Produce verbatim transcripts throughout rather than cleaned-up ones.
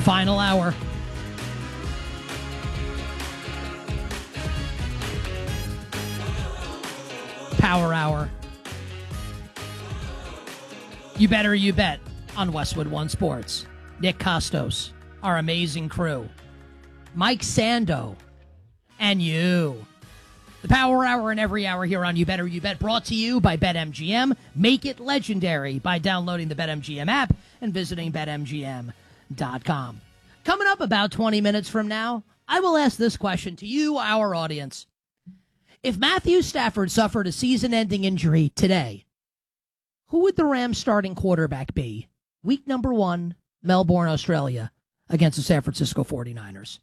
Final hour. Power hour. You better you bet on Westwood One Sports. Nick Costos, our amazing crew. Mike Sando, and you. The Power Hour and every hour here on You Better You Bet, brought to you by BetMGM. Make it legendary by downloading the BetMGM app and visiting Bet M G M dot com. Coming up about twenty minutes from now, I will ask this question to you, our audience. If Matthew Stafford suffered a season-ending injury today, who would the Rams starting quarterback be? Week number one, Melbourne, Australia, against the San Francisco forty-niners.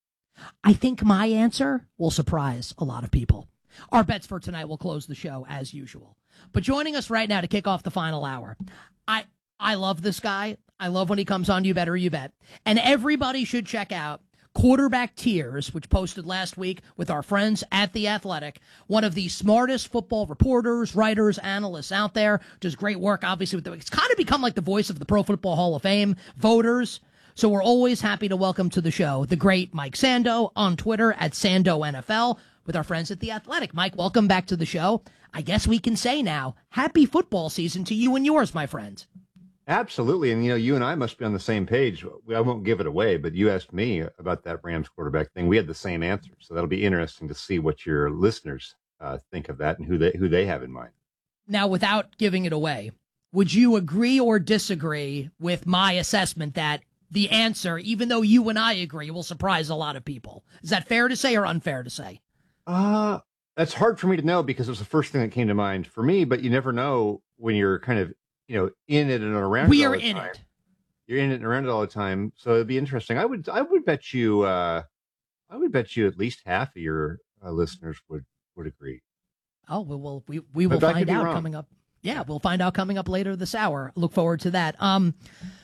I think my answer will surprise a lot of people. Our bets for tonight will close the show as usual. But joining us right now to kick off the final hour, I I love this guy. I love when he comes on You Better You Bet. And everybody should check out Quarterback Tears, which posted last week with our friends at The Athletic. One of the smartest football reporters, writers, analysts out there. Does great work, obviously. With the, it's kind of become like the voice of the Pro Football Hall of Fame voters. So we're always happy to welcome to the show the great Mike Sando on Twitter at Sando N F L with our friends at The Athletic. Mike, welcome back to the show. I guess we can say now, happy football season to you and yours, my friend. Absolutely. And, you know, you and I must be on the same page. I won't give it away, but you asked me about that Rams quarterback thing. We had the same answer. So that'll be interesting to see what your listeners uh, think of that and who they who they have in mind. Now, without giving it away, would you agree or disagree with my assessment that the answer, even though you and I agree, will surprise a lot of people? Is that fair to say or unfair to say? Uh, that's hard for me to know because it was the first thing that came to mind for me, but you never know when you're kind of, you know, in it and around we it all are the in time. it. You're in it and around it all the time. So it'd be interesting. I would, I would bet you, uh, I would bet you at least half of your uh, listeners would, would agree. Oh, well, well we, we will But find out coming up. Yeah, we'll find out coming up later this hour. Look forward to that. Um,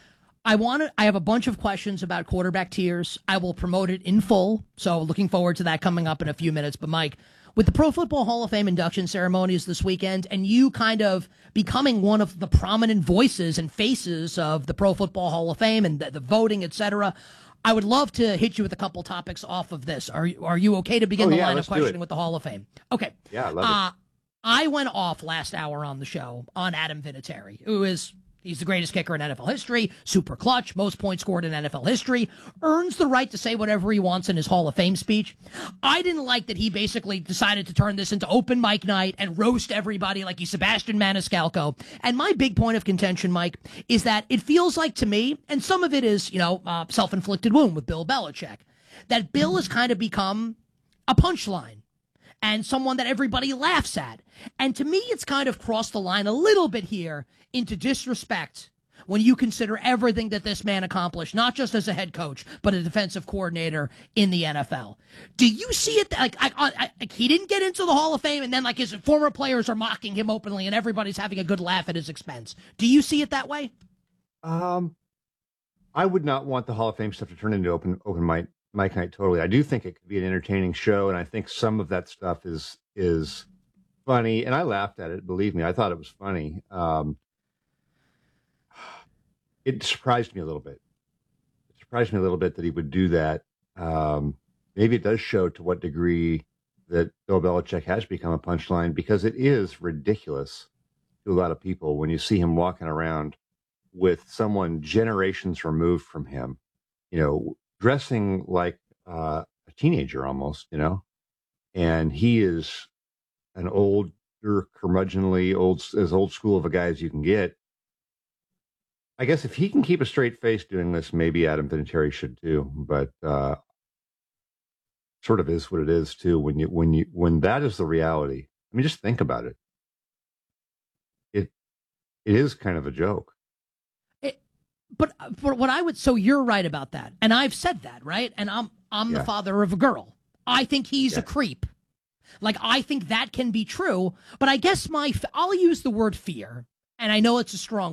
I want to, I have a bunch of questions about Quarterback Tears. I will promote it in full. So looking forward to that coming up in a few minutes. But Mike, with the Pro Football Hall of Fame induction ceremonies this weekend and you kind of becoming one of the prominent voices and faces of the Pro Football Hall of Fame and the, the voting, et cetera, I would love to hit you with a couple topics off of this. Are you, are you okay to begin oh, the yeah, line of questioning it. with the Hall of Fame? Okay. Yeah, I love uh, it. I went off last hour on the show on Adam Vinatieri, who is, he's the greatest kicker in N F L history, super clutch, most points scored in N F L history, earns the right to say whatever he wants in his Hall of Fame speech. I didn't like that he basically decided to turn this into open mic night and roast everybody like he's Sebastian Maniscalco. And my big point of contention, Mike, is that it feels like to me, and some of it is, you know, uh, self-inflicted wound with Bill Belichick, that Bill has kind of become a punchline and someone that everybody laughs at. And to me, it's kind of crossed the line a little bit here into disrespect when you consider everything that this man accomplished, not just as a head coach, but a defensive coordinator in the N F L. Do you see it? Like, I, I, I, he didn't get into the Hall of Fame, and then like his former players are mocking him openly, and everybody's having a good laugh at his expense. Do you see it that way? Um, I would not want the Hall of Fame stuff to turn into open open mic mic night. Totally, I do think it could be an entertaining show, and I think some of that stuff is is funny, and I laughed at it. Believe me, I thought it was funny. Um, it surprised me a little bit. It surprised me a little bit that he would do that. Um, maybe it does show to what degree that Bill Belichick has become a punchline, because it is ridiculous to a lot of people when you see him walking around with someone generations removed from him, you know, dressing like uh, a teenager almost, you know, and he is an older, curmudgeonly, old, as old school of a guy as you can get. I guess if he can keep a straight face doing this, maybe Adam Vinatieri should too. But uh, sort of is what it is too. When you when you when that is the reality. I mean, just think about it. It it is kind of a joke. It, but for what I would, so you're right about that, and I've said that, right? And I'm I'm Yeah. the father of a girl. I think he's Yeah. a creep. Like, I think that can be true, but I guess my I'll use the word fear, and I know it's a strong